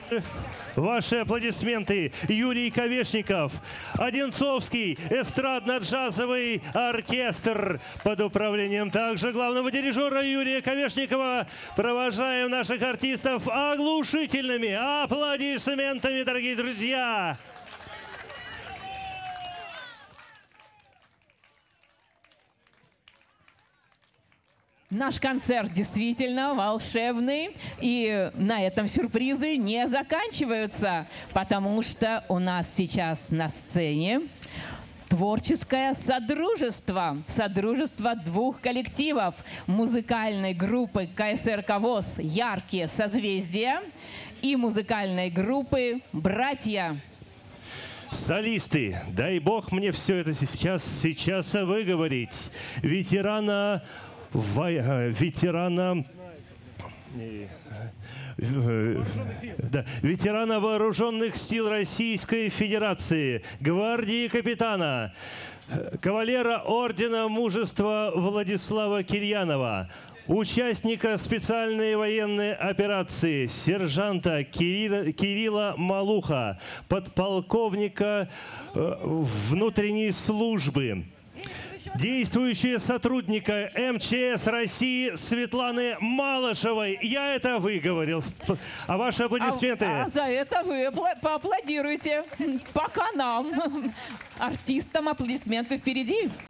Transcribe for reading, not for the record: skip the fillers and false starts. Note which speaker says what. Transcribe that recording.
Speaker 1: Ваши аплодисменты. Юрий Ковешников, Одинцовский эстрадно-джазовый оркестр под управлением также главного дирижера Юрия Ковешникова. Провожаем наших артистов оглушительными аплодисментами, дорогие друзья.
Speaker 2: Наш концерт действительно волшебный, и на этом сюрпризы не заканчиваются, потому что у нас сейчас на сцене творческое содружество, содружество двух коллективов музыкальной группы КСРК ВОС «Яркие созвездия» и музыкальной группы «Братья».
Speaker 1: Солисты, дай бог мне все это сейчас выговорить. Ветерана Вооруженных сил Российской Федерации, гвардии капитана, кавалера ордена Мужества Владислава Кирьянова, участника специальной военной операции, сержанта Кирилла Малуха, подполковника внутренней службы, действующего сотрудника МЧС России Светланы Малышевой. Я это выговорил. А ваши аплодисменты?
Speaker 2: А за это вы поаплодируйте. Пока нам, артистам, аплодисменты впереди.